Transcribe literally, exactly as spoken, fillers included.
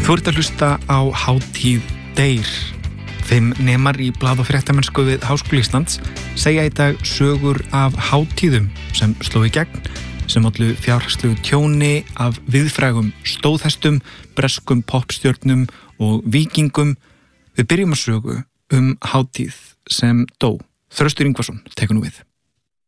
Þú ert að hlusta á Hátíð deyr. Fimm nemar í blað- og fréttamennsku við Háskóla Íslands segja í dag sögur af hátíðum sem sló í gegn, sem ollu fjárhagslegu tjóni af viðfrægum stóðhestum, breskum poppstjörnum og víkingum. Við byrjum að sögu um hátíð sem dó. Þröstur Ingvarsson tekur nú við.